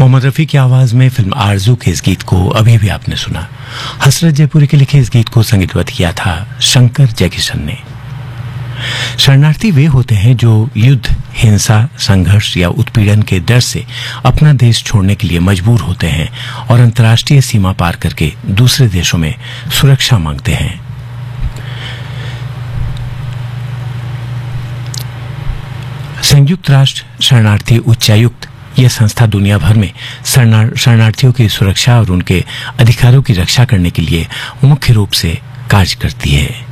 मोहम्मद रफी की आवाज में फिल्म आरज़ू के इस गीत को अभी भी आपने सुना। हसरत जयपुरी के लिखे इस गीत को संगीतबद्ध किया था शंकर जयकिशन ने। शरणार्थी वे होते हैं जो युद्ध, हिंसा, संघर्ष या उत्पीड़न के डर से अपना देश छोड़ने के लिए मजबूर होते हैं और अंतर्राष्ट्रीय सीमा पार करके दूसरे देशों में सुरक्षा मांगते हैं। संयुक्त राष्ट्र शरणार्थी उच्चायुक्त यह संस्था दुनिया भर में शरणार्थियों की सुरक्षा और उनके अधिकारों की रक्षा करने के लिए मुख्य रूप से कार्य करती है।